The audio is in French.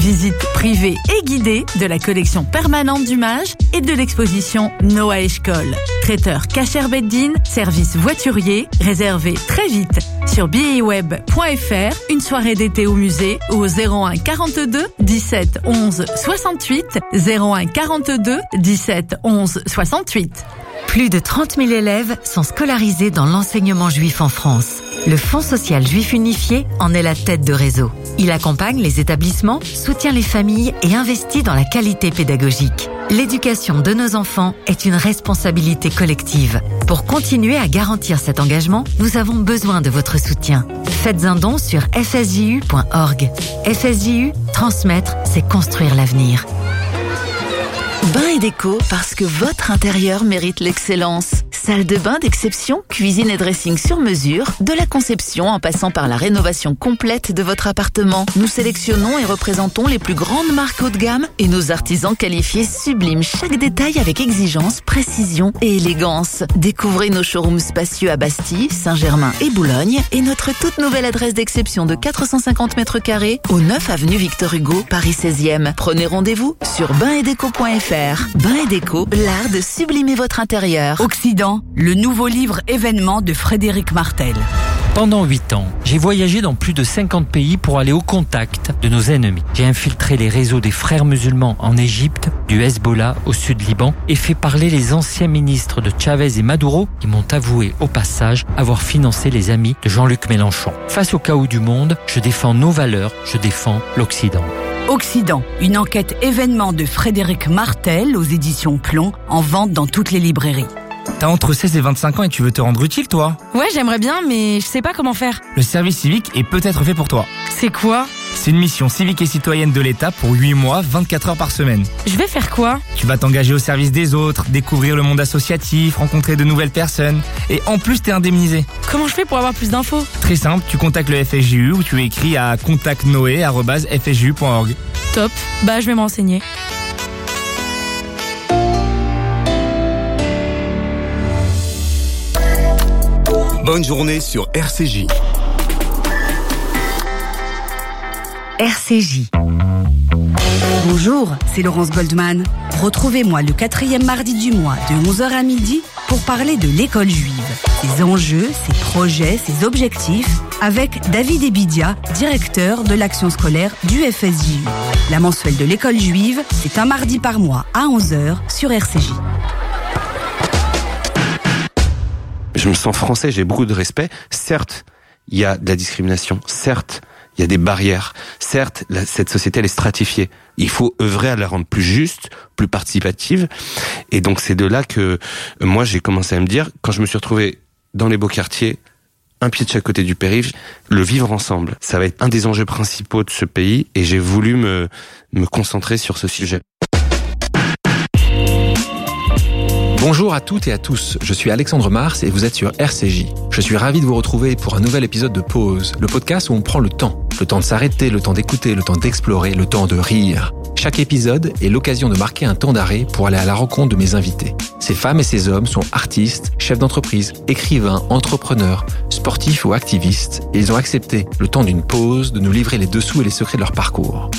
Visite privée et guidée de la collection permanente du Mage et de l'exposition Noah Eshkol. Traiteur Kacher Beddin, service voiturier, réservé très vite sur billetweb.fr, une soirée d'été au musée ou au 01 42 17 11 68, 01 42 17 11 68. Plus de 30 000 élèves sont scolarisés dans l'enseignement juif en France. Le Fonds social juif unifié en est la tête de réseau. Il accompagne les établissements, soutient les familles et investit dans la qualité pédagogique. L'éducation de nos enfants est une responsabilité collective. Pour continuer à garantir cet engagement, nous avons besoin de votre soutien. Faites un don sur fsju.org. FSJU, transmettre, c'est construire l'avenir. Bain et déco, parce que votre intérieur mérite l'excellence. Salle de bain d'exception, cuisine et dressing sur mesure, de la conception en passant par la rénovation complète de votre appartement. Nous sélectionnons et représentons les plus grandes marques haut de gamme et nos artisans qualifiés subliment chaque détail avec exigence, précision et élégance. Découvrez nos showrooms spacieux à Bastille, Saint-Germain et Boulogne et notre toute nouvelle adresse d'exception de 450 mètres carrés au 9 avenue Victor Hugo, Paris 16e. Prenez rendez-vous sur bainetdeco.fr. Bain et déco, l'art de sublimer votre intérieur. Occident, le nouveau livre événement de Frédéric Martel. Pendant 8 ans, j'ai voyagé dans plus de 50 pays pour aller au contact de nos ennemis. J'ai infiltré les réseaux des frères musulmans en Égypte, du Hezbollah au sud Liban et fait parler les anciens ministres de Chavez et Maduro qui m'ont avoué au passage avoir financé les amis de Jean-Luc Mélenchon. Face au chaos du monde, je défends nos valeurs, je défends l'Occident. Occident, une enquête événement de Frédéric Martel aux éditions Plomb, en vente dans toutes les librairies. T'as entre 16 et 25 ans et tu veux te rendre utile, toi ? Ouais, j'aimerais bien, mais je sais pas comment faire. Le service civique est peut-être fait pour toi. C'est quoi ? C'est une mission civique et citoyenne de l'État pour 8 mois, 24 heures par semaine. Je vais faire quoi ? Tu vas t'engager au service des autres, découvrir le monde associatif, rencontrer de nouvelles personnes. Et en plus, t'es indemnisé. Comment je fais pour avoir plus d'infos ? Très simple, tu contactes le FSJU ou tu écris à contactnoé@fsju.org. Top, je vais me renseigner. Bonne journée sur RCJ. RCJ. Bonjour, c'est Laurence Goldman. Retrouvez-moi le 4e mardi du mois de 11h à midi pour parler de l'école juive, ses enjeux, ses projets, ses objectifs, avec David Ebidia, directeur de l'action scolaire du FSJU. La mensuelle de l'école juive, c'est un mardi par mois à 11h sur RCJ. Je me sens français, j'ai beaucoup de respect. Certes, il y a de la discrimination. Certes, il y a des barrières. Certes, cette société, elle est stratifiée. Il faut œuvrer à la rendre plus juste, plus participative. Et donc, c'est de là que moi, j'ai commencé à me dire, quand je me suis retrouvé dans les beaux quartiers, un pied de chaque côté du périph', le vivre ensemble, ça va être un des enjeux principaux de ce pays. Et j'ai voulu me concentrer sur ce sujet. Bonjour à toutes et à tous, je suis Alexandre Mars et vous êtes sur RCJ. Je suis ravi de vous retrouver pour un nouvel épisode de Pause, le podcast où on prend le temps de s'arrêter, le temps d'écouter, le temps d'explorer, le temps de rire. Chaque épisode est l'occasion de marquer un temps d'arrêt pour aller à la rencontre de mes invités. Ces femmes et ces hommes sont artistes, chefs d'entreprise, écrivains, entrepreneurs, sportifs ou activistes et ils ont accepté, le temps d'une pause, de nous livrer les dessous et les secrets de leur parcours.